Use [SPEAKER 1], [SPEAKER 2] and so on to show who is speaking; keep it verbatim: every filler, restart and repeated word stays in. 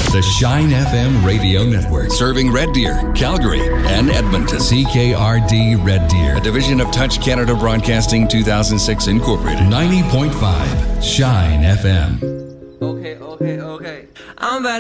[SPEAKER 1] The Shine F M Radio Network.
[SPEAKER 2] Serving Red Deer, Calgary, and Edmonton.
[SPEAKER 1] C K R D Red Deer.
[SPEAKER 2] A division of Touch Canada Broadcasting two thousand six Incorporated.
[SPEAKER 1] ninety point five Shine F M.
[SPEAKER 3] Okay, okay, okay. I'm about